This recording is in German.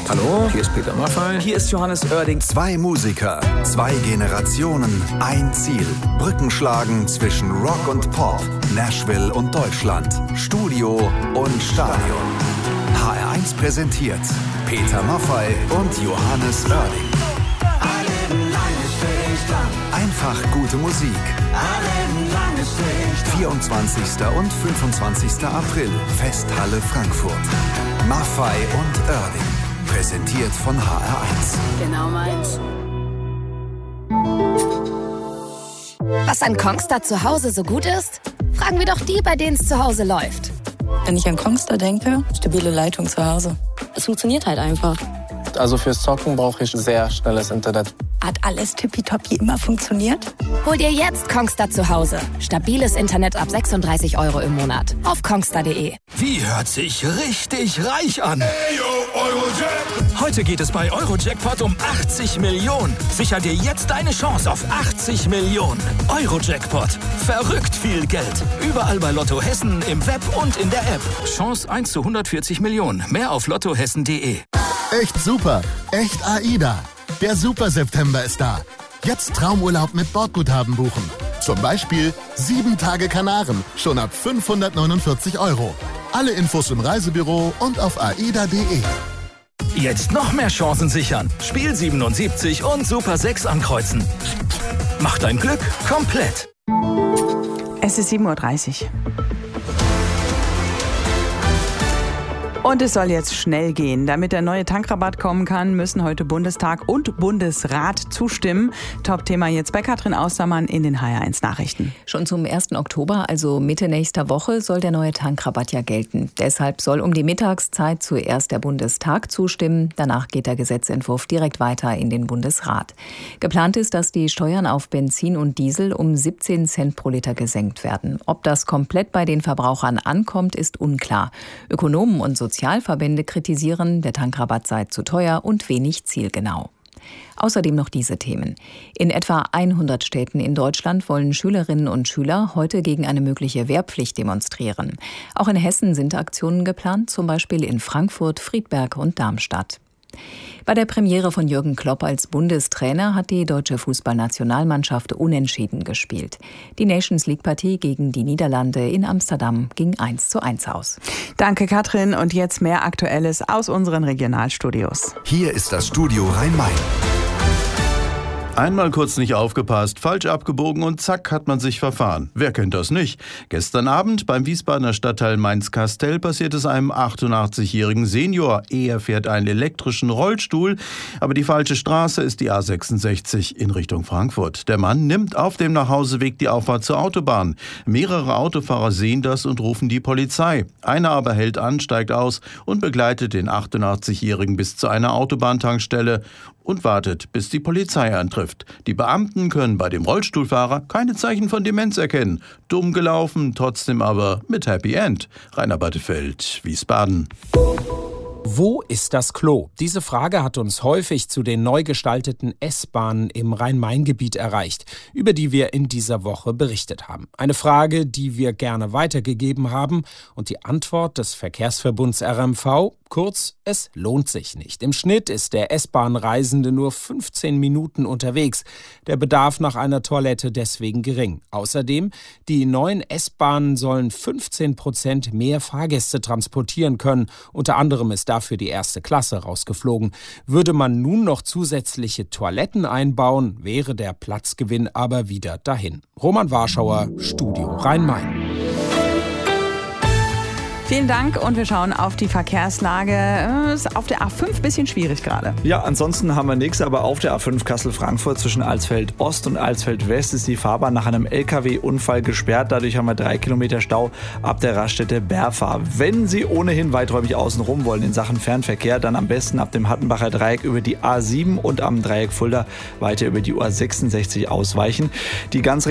Hallo, hier ist Peter Maffay. Hier ist Johannes Oerding. Zwei Musiker, zwei Generationen, ein Ziel. Brücken schlagen zwischen Rock und Pop, Nashville und Deutschland, Studio und Stadion. HR1 präsentiert Peter Maffay und Johannes Oerding. Einfach gute Musik. 24. und 25. April, Festhalle Frankfurt. Maffay und Oerding. Präsentiert von HR1. Genau meins. Was an Kongstar zu Hause so gut ist? Fragen wir doch die, bei denen es zu Hause läuft. Wenn ich an Kongstar denke, stabile Leitung zu Hause. Es funktioniert halt einfach. Also fürs Zocken brauche ich sehr schnelles Internet. Hat alles tippitoppi immer funktioniert? Hol dir jetzt Kongstar zu Hause. Stabiles Internet ab 36 € im Monat. Auf kongstar.de. Wie hört sich richtig reich an? Heute geht es bei Eurojackpot um 80 Millionen. Sicher dir jetzt deine Chance auf 80 Millionen. Eurojackpot. Verrückt viel Geld. Überall bei Lotto Hessen, im Web und in der App. Chance 1 zu 140 Millionen. Mehr auf lottohessen.de. Echt super. Echt AIDA. Der Super September ist da. Jetzt Traumurlaub mit Bordguthaben buchen. Zum Beispiel 7 Tage Kanaren, schon ab 549 €. Alle Infos im Reisebüro und auf aida.de. Jetzt noch mehr Chancen sichern. Spiel 77 und Super 6 ankreuzen. Mach dein Glück komplett. Es ist 7:30 Uhr. Und es soll jetzt schnell gehen. Damit der neue Tankrabatt kommen kann, müssen heute Bundestag und Bundesrat zustimmen. Top-Thema jetzt bei Katrin Austermann in den HR1 Nachrichten. Schon zum 1. Oktober, also Mitte nächster Woche, soll der neue Tankrabatt ja gelten. Deshalb soll um die Mittagszeit zuerst der Bundestag zustimmen. Danach geht der Gesetzentwurf direkt weiter in den Bundesrat. Geplant ist, dass die Steuern auf Benzin und Diesel um 17 Cent pro Liter gesenkt werden. Ob das komplett bei den Verbrauchern ankommt, ist unklar. Ökonomen und Sozialverbände kritisieren, der Tankrabatt sei zu teuer und wenig zielgenau. Außerdem noch diese Themen. In etwa 100 Städten in Deutschland wollen Schülerinnen und Schüler heute gegen eine mögliche Wehrpflicht demonstrieren. Auch in Hessen sind Aktionen geplant, zum Beispiel in Frankfurt, Friedberg und Darmstadt. Bei der Premiere von Jürgen Klopp als Bundestrainer hat die deutsche Fußballnationalmannschaft unentschieden gespielt. Die Nations-League-Partie gegen die Niederlande in Amsterdam ging 1:1 aus. Danke, Katrin. Und jetzt mehr Aktuelles aus unseren Regionalstudios. Hier ist das Studio Rhein-Main. Einmal kurz nicht aufgepasst, falsch abgebogen und zack hat man sich verfahren. Wer kennt das nicht? Gestern Abend beim Wiesbadener Stadtteil Mainz-Kastel passiert es einem 88-jährigen Senior. Er fährt einen elektrischen Rollstuhl, aber die falsche Straße ist die A66 in Richtung Frankfurt. Der Mann nimmt auf dem Nachhauseweg die Auffahrt zur Autobahn. Mehrere Autofahrer sehen das und rufen die Polizei. Einer aber hält an, steigt aus und begleitet den 88-jährigen bis zu einer Autobahntankstelle und wartet, bis die Polizei antrifft. Die Beamten können bei dem Rollstuhlfahrer keine Zeichen von Demenz erkennen. Dumm gelaufen, trotzdem aber mit Happy End. Rainer Battefeld, Wiesbaden. Wo ist das Klo? Diese Frage hat uns häufig zu den neu gestalteten S-Bahnen im Rhein-Main-Gebiet erreicht, über die wir in dieser Woche berichtet haben. Eine Frage, die wir gerne weitergegeben haben und die Antwort des Verkehrsverbunds RMV: kurz, es lohnt sich nicht. Im Schnitt ist der S-Bahn-Reisende nur 15 Minuten unterwegs. Der Bedarf nach einer Toilette deswegen gering. Außerdem, die neuen S-Bahnen sollen 15% mehr Fahrgäste transportieren können. Unter anderem ist dafür die erste Klasse rausgeflogen. Würde man nun noch zusätzliche Toiletten einbauen, wäre der Platzgewinn aber wieder dahin. Roman Warschauer, Studio Rhein-Main. Vielen Dank und wir schauen auf die Verkehrslage. Ist auf der A5 ein bisschen schwierig gerade. Ja, ansonsten haben wir nichts, aber auf der A5 Kassel-Frankfurt zwischen Alsfeld Ost und Alsfeld West ist die Fahrbahn nach einem LKW-Unfall gesperrt. Dadurch haben wir 3 Kilometer Stau ab der Raststätte Berfa. Wenn Sie ohnehin weiträumig außen rum wollen in Sachen Fernverkehr, dann am besten ab dem Hattenbacher Dreieck über die A7 und am Dreieck Fulda weiter über die U66 ausweichen. Die ganz